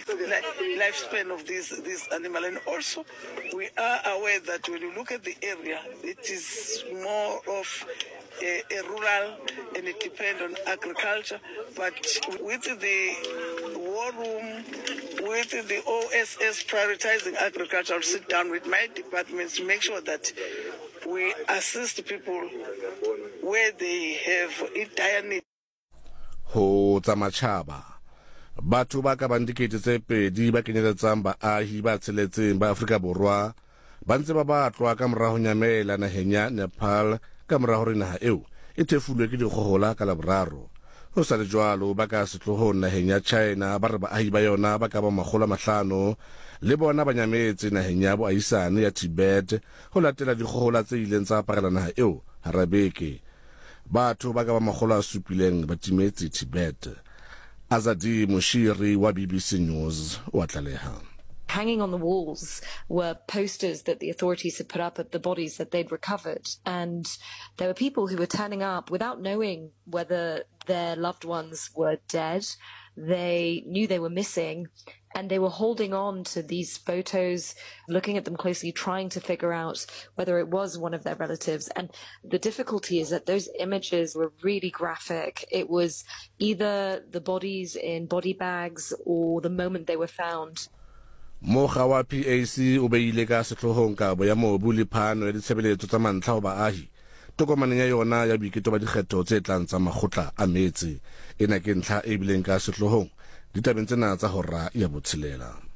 lifespan of this animal. And also, we are aware that when you look at the area, it is more of a rural, and it depends on agriculture. But with the war room, with the OSS prioritizing agriculture, I'll sit down with my departments to make sure that we assist people where they have a dire need. Ho tsamachaba batho ba ka bandikete tse pedi ba kenyeletsang baahi ba tsheletseng ba Afrika Borwa ba ntse ba batlwa ka morago nyamela naheng ya Nepal ka morago re naha eo e thefulwe ke dikgohola ka laboraro ho sa le jwalo ba ka setlohong naheng ya China ba re baahi ba yona ba ka ba 500 le bona ba nyametse naheng ya boahisane ya Tibet ho latela dikgohola tse ileng tsa parela naha eo harabeke batho ba ka ba 700 ba timetse Tibet. Azadi Mushiri wa BBC News wa tlaleha. Hanging on the walls were posters that the authorities had put up of the bodies that they'd recovered. And there were people who were turning up without knowing whether their loved ones were dead. They knew they were missing, and they were holding on to these photos, looking at them closely, trying to figure out whether it was one of their relatives. And the difficulty is that those images were really graphic. It was either the bodies in body bags or the moment they were found. Moga wa PAC o beile ka setlohong kabo ya mobu le phano ya ditshebeletso tsa mantlha ho baahi. Tokomaneng ya yona ya boiketo ba dikgetho tse tlang tsa makgotla a metse ena ke ntlha e bileng ka setlohong ditabeng tsena tsa hora ya botshelela.